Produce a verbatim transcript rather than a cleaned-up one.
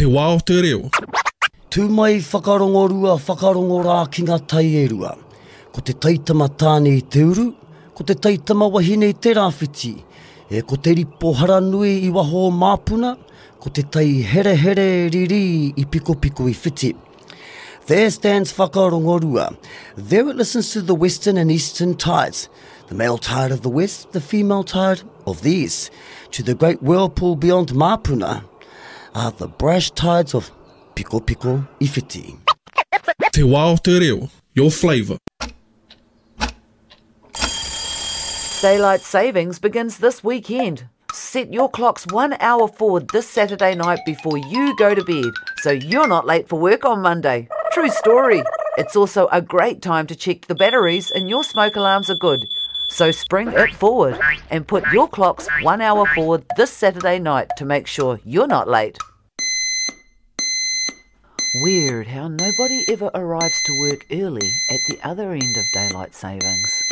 Te wā o te reo. Tū mai whakarongorua, whakarongorā ki ngā tai e rua. Ko te taitama tāne i te uru, ko te taitama wahine i te rāwhiti, e ko te ripo haranui i waho māpuna, ko te tai here here riri i piko piko i whiti. There stands whakarongorua. There it listens to the western and eastern tides, the male tide of the west, the female tide of the east. To the great whirlpool beyond Māpuna are the brash tides of Piko Piko i whiti. Te wā o te reo, your flavour. Daylight savings begins this weekend. Set your clocks one hour forward this Saturday night before you go to bed, so you're not late for work on Monday. True story. It's also a great time to check the batteries and your smoke alarms are good. So spring it forward and put your clocks one hour forward this Saturday night to make sure you're not late. Weird how nobody ever arrives to work early at the other end of daylight savings.